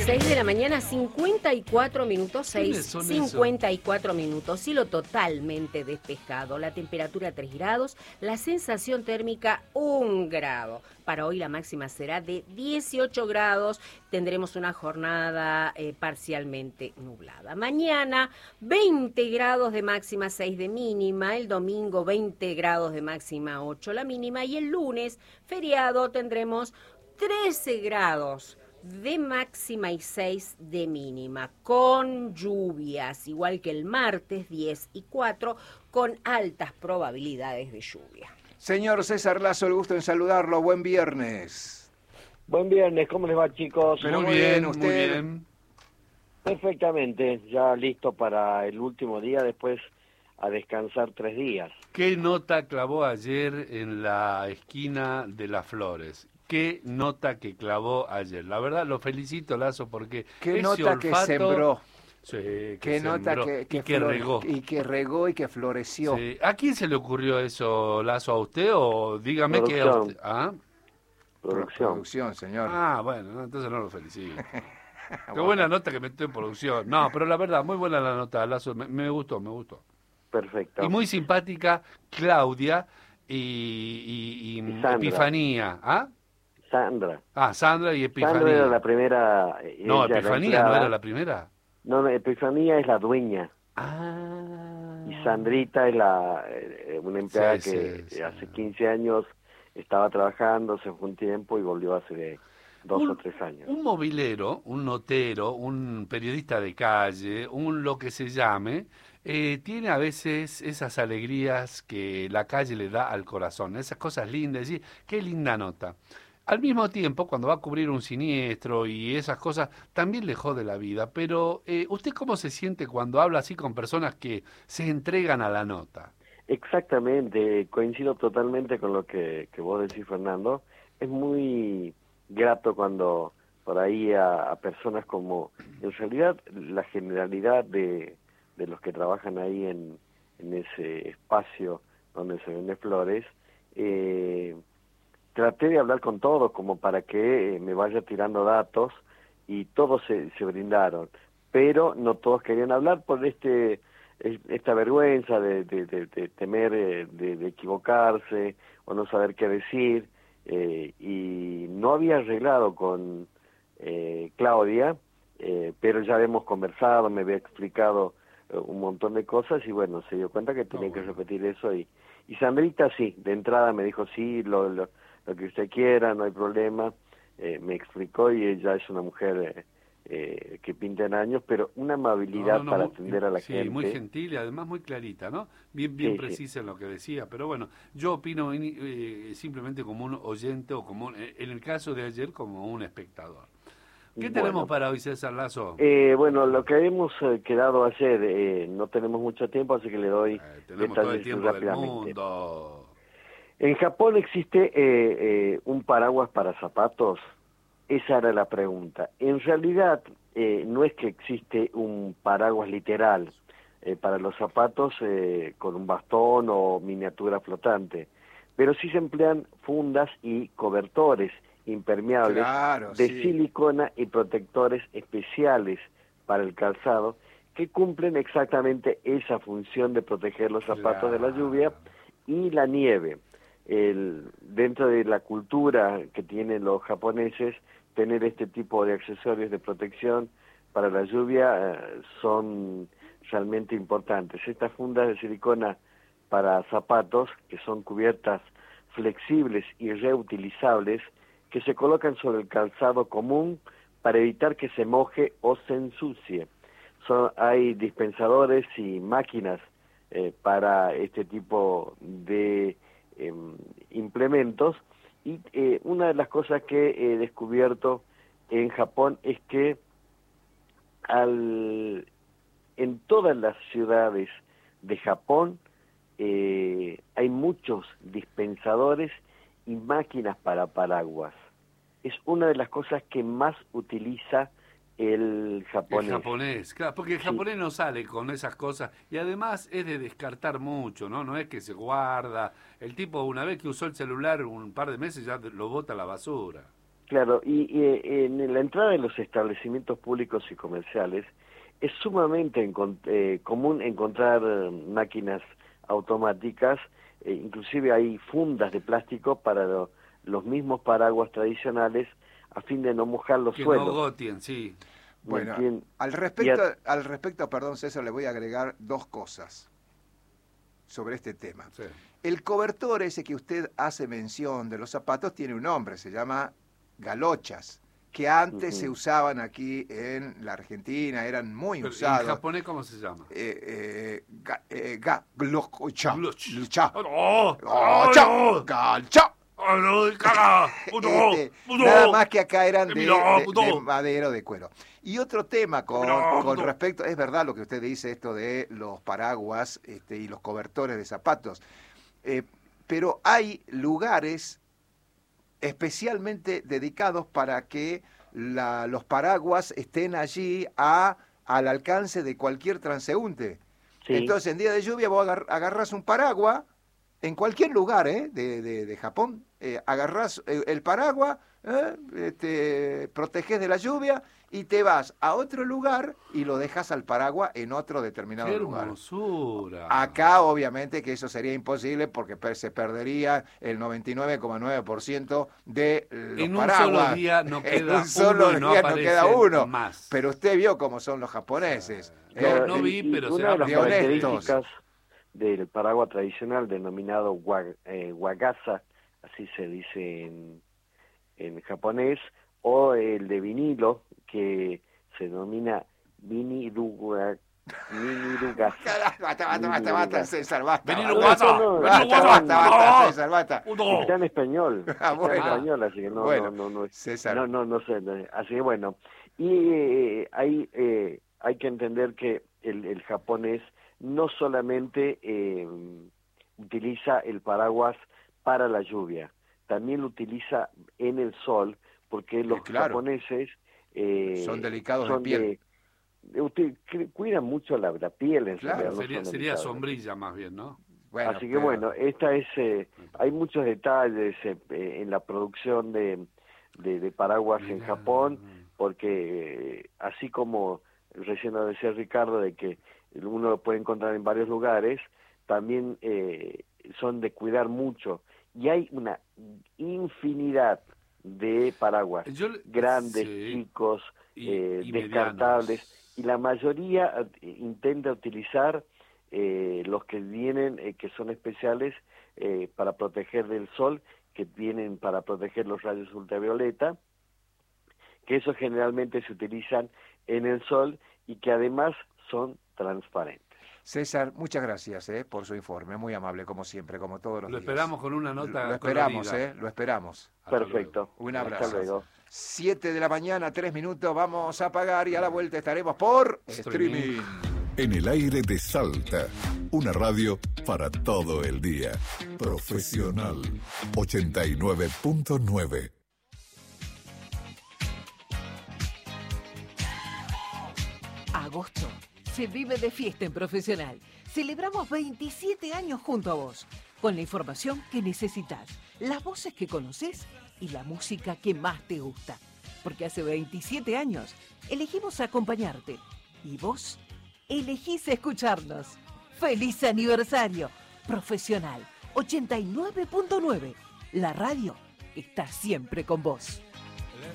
6 de la mañana, 54 minutos, ¿Quiénes 6, son 54 minutos, cielo totalmente despejado, la temperatura 3 grados, la sensación térmica 1 grado. Para hoy la máxima será de 18 grados, tendremos una jornada parcialmente nublada. Mañana 20 grados de máxima, 6 de mínima, el domingo 20 grados de máxima, 8 la mínima y el lunes, feriado, tendremos 13 grados de máxima y 6 de mínima, con lluvias, igual que el martes 10 y 4, con altas probabilidades de lluvia. Señor César Lazo, el gusto en saludarlo. Buen viernes. Buen viernes, ¿cómo les va, chicos? Pero Muy bien, muy bien. Perfectamente, ya listo para el último día, después a descansar 3 días. ¿Qué nota clavó ayer en la esquina de Las Flores? ¿Qué nota que clavó ayer? La verdad, lo felicito, Lazo, porque Qué ese nota que olfato... sembró. Sí, Qué nota sembró que y que regó. Y que regó y que floreció. Sí. ¿A quién se le ocurrió eso, Lazo? ¿A usted o dígame que a Producción. usted? ¿Ah? Producción, señor. Ah, bueno, no, entonces no lo felicito. Qué buena nota que metió en producción. No, pero la verdad, muy buena la nota, Lazo. Me gustó, me gustó. Perfecto. Y muy simpática Claudia y Sandra. Epifanía. ¿Ah? Sandra. Ah, Sandra y Epifanía. Sandra era la primera. No, ella, Epifanía no era la primera. No, Epifanía es la dueña. Ah. Y Sandrita es una empleada Sí, que sí. hace 15 años estaba trabajando, se fue un tiempo y volvió hace 2 o 3 años. Un mobilero, un notero, un periodista de calle, un lo que se llame, tiene a veces esas alegrías que la calle le da al corazón, esas cosas lindas, decir, qué linda nota. Al mismo tiempo, cuando va a cubrir un siniestro y esas cosas, también le jode la vida. Pero, ¿usted cómo se siente cuando habla así con personas que se entregan a la nota? Exactamente, coincido totalmente con lo que vos decís, Fernando. Es muy grato cuando por ahí a personas como, en realidad, la generalidad de los que trabajan ahí en ese espacio donde se venden flores, traté de hablar con todos como para que me vaya tirando datos y todos se brindaron, pero no todos querían hablar por esta vergüenza de temer de equivocarse o no saber qué decir, y no había arreglado con Claudia, pero ya habíamos conversado, me había explicado un montón de cosas y bueno, se dio cuenta que tenía que repetir eso y Sandrita sí, de entrada me dijo sí, lo que usted quiera, no hay problema, me explicó y ella es una mujer que pinta en años, pero una amabilidad para atender a la gente. Sí, muy gentil y además muy clarita, ¿no? Bien Sí, precisa en lo que decía, pero bueno, yo opino simplemente como un oyente o como en el caso de ayer como un espectador. ¿Qué tenemos para hoy, César Lazo? Bueno, lo que hemos quedado ayer, no tenemos mucho tiempo, así que le doy tenemos todo el detalles tiempo del rápidamente. mundo. En Japón existe un paraguas para zapatos. Esa era la pregunta. En realidad, no es que existe un paraguas literal para los zapatos con un bastón o miniatura flotante, pero sí se emplean fundas y cobertores impermeables de silicona y protectores especiales para el calzado que cumplen exactamente esa función de proteger los zapatos de la lluvia y la nieve. Dentro de la cultura que tienen los japoneses, tener este tipo de accesorios de protección para la lluvia son realmente importantes. Estas fundas de silicona para zapatos, que son cubiertas flexibles y reutilizables, que se colocan sobre el calzado común para evitar que se moje o se ensucie. Hay dispensadores y máquinas para este tipo de implementos y una de las cosas que he descubierto en Japón es que en todas las ciudades de Japón hay muchos dispensadores y máquinas para paraguas. Es una de las cosas que más utiliza el japonés. El japonés, claro, porque el japonés no sale con esas cosas y además es de descartar mucho, ¿no? No es que se guarda. El tipo una vez que usó el celular un par de meses ya lo bota a la basura. Claro, y en la entrada de los establecimientos públicos y comerciales es sumamente común encontrar máquinas automáticas, inclusive hay fundas de plástico para los mismos paraguas tradicionales a fin de no mojar los que suelos. no gotien, sí. Bueno, Bien. al respecto, perdón César, le voy a agregar 2 cosas sobre este tema. Sí. El cobertor ese que usted hace mención de los zapatos tiene un nombre, se llama galochas, que antes se usaban aquí en la Argentina, eran muy Pero, usados. ¿en japonés cómo se llama? Galocha. Nada más que acá eran de madera o de cuero. Y otro tema con respecto, es verdad lo que usted dice, esto de los paraguas y los cobertores de zapatos, pero hay lugares especialmente dedicados para que los paraguas estén allí al alcance de cualquier transeúnte. Sí. Entonces, en día de lluvia vos agarrás un paraguas, en cualquier lugar de Japón, agarrás el paraguas, protegés de la lluvia y te vas a otro lugar y lo dejas al paraguas en otro determinado lugar. ¡Qué hermosura! Acá, obviamente, que eso sería imposible porque se perdería el 99,9% de los en paraguas. Un solo día no queda en un solo uno día no queda uno. Más. Pero usted vio cómo son los japoneses. No vi, pero una de las honestos. características del paraguas tradicional denominado wagasa, así se dice en japonés, o el de vinilo, que se denomina minirugasa. Basta, César, basta. Basta, César, basta. Está en español. Bueno. Está en español, así que no, César. No sé. Así que bueno. Y hay que entender que el japonés no solamente utiliza el paraguas para la lluvia, también lo utiliza en el sol, porque los japoneses son delicados de piel. Cuidan mucho la piel en realidad. Sería sombrilla más bien, ¿no? Bueno, así que bueno, esta es hay muchos detalles en la producción de paraguas en Japón, porque así como recién lo decía Ricardo, de que uno lo puede encontrar en varios lugares, también son de cuidar mucho. Y hay una infinidad de paraguas, grandes, chicos, descartables, y la mayoría intenta utilizar los que vienen, que son especiales para proteger del sol, que vienen para proteger los rayos ultravioleta, que esos generalmente se utilizan en el sol y que además son transparentes. César, muchas gracias por su informe, muy amable como siempre, como todos los días. Lo esperamos con una nota. Lo esperamos, lo esperamos. Perfecto. Un abrazo. Hasta luego. 7 de la mañana, 3 minutos, vamos a pagar y a la vuelta estaremos por streaming. En el aire de Salta, una radio para todo el día. Profesional 89.9. Agosto se vive de fiesta en Profesional. Celebramos 27 años junto a vos, con la información que necesitas, las voces que conoces y la música que más te gusta. Porque hace 27 años elegimos acompañarte y vos elegís escucharnos. ¡Feliz aniversario! Profesional 89.9. La radio está siempre con vos.